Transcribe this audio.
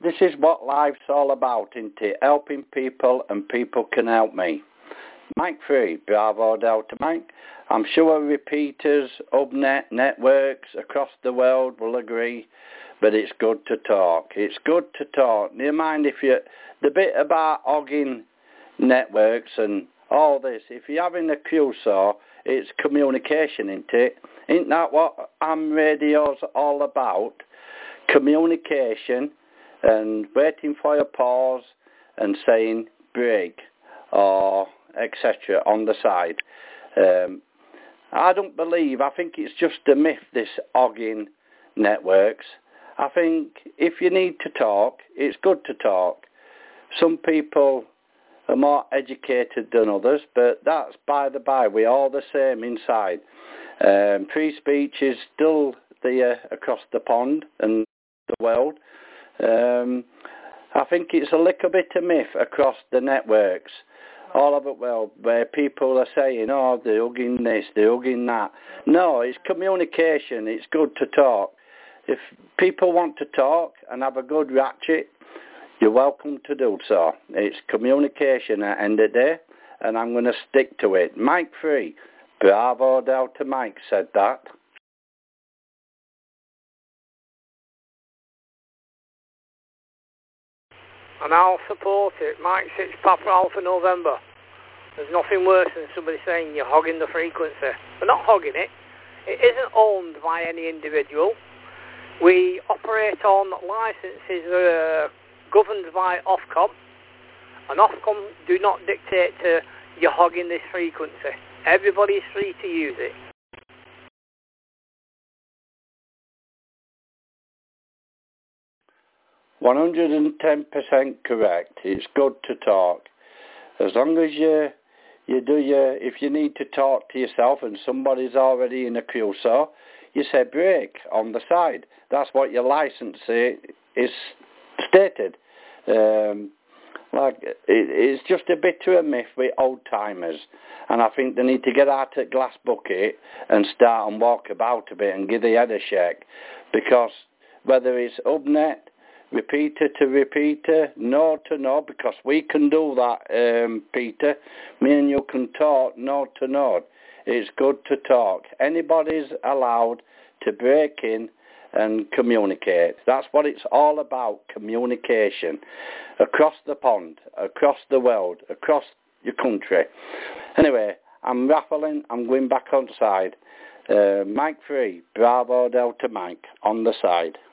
this is what life's all about, isn't it? Helping people, and people can help me. Mike 3, Bravo Delta Mike. I'm sure repeaters, Hubnet, networks across the world will agree, but it's good to talk. It's good to talk. Never mind if you, the bit about hogging networks and all this, if you're having a QSO, it's communication, isn't it? Isn't that what ham radio's all about? Communication and waiting for a pause and saying break or etc. on the side. I don't believe, I think it's just a myth, this hogging networks. I think if you need to talk, it's good to talk. Some people are more educated than others, but that's by the by. We're all the same inside. Free speech is still there across the pond and the world. I think it's a little bit of myth across the networks. All of it, well, where people are saying, oh, they're hugging this, they're hugging that. No, it's communication. It's good to talk. If people want to talk and have a good ratchet, you're welcome to do so. It's communication at the end of the day, and I'm going to stick to it. Mike 3, Bravo Delta Mike said that. And I'll support it. Mike 6, Papa Alpha November. There's nothing worse than somebody saying you're hogging the frequency. We're not hogging it. It isn't owned by any individual. We operate on licenses governed by Ofcom. And Ofcom do not dictate to you're hogging this frequency. Everybody is free to use it. 110% correct. It's good to talk. As long as you do if you need to talk to yourself and somebody's already in a QSO, you say break on the side. That's what your license is stated. It's just a bit of a myth with old timers, and I think they need to get out of glass bucket and start and walk about a bit and give the head a shake, because whether it's Hubnet, repeater to repeater, node to node, because we can do that, Peter. Me and you can talk node to node. It's good to talk. Anybody's allowed to break in and communicate. That's what it's all about, communication. Across the pond, across the world, across your country. Anyway, I'm raffling, I'm going back on side. Mike 3, Bravo Delta Mike, on the side.